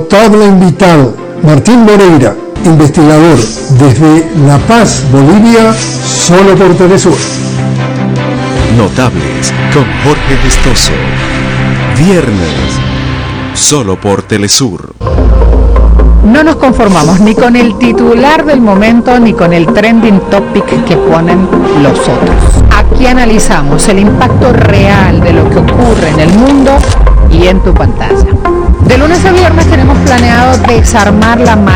notable invitado, Martín Moreira, investigador desde La Paz, Bolivia, solo por Telesur. Notables con Jorge Gestoso. Viernes, solo por Telesur. No nos conformamos ni con el titular del momento ni con el trending topic que ponen los otros. Aquí analizamos el impacto real de lo que ocurre en el mundo y en tu pantalla. De lunes a viernes tenemos planeado desarmar la